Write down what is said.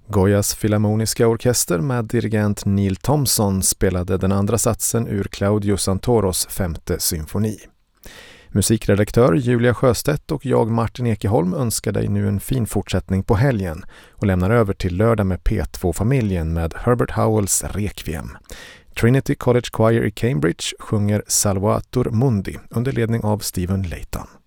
Goyas Filharmoniska orkester med dirigent Neil Thompson spelade den andra satsen ur Claudio Santoros 5:e symfoni. Musikredaktör Julia Sjöstedt och jag Martin Ekeholm önskar dig nu en fin fortsättning på helgen och lämnar över till lördag med P2-familjen med Herbert Howells Requiem. Trinity College Choir i Cambridge sjunger Salvator Mundi under ledning av Stephen Layton.